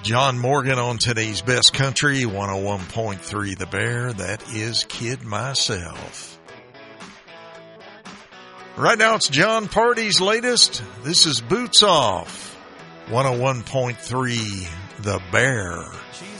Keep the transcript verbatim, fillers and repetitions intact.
John Morgan on today's Best Country, one oh one point three The Bear. That is Kid Myself. Right now it's John Party's latest. This is Boots Off, one oh one point three The Bear.